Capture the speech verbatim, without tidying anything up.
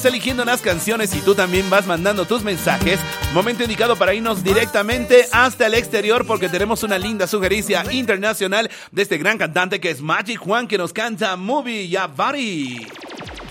eligiendo las canciones y tú también vas mandando tus mensajes. Momento indicado para irnos directamente hasta el exterior porque tenemos una linda sugerencia internacional de este gran cantante que es Magic Juan, que nos canta Movie Ya Body.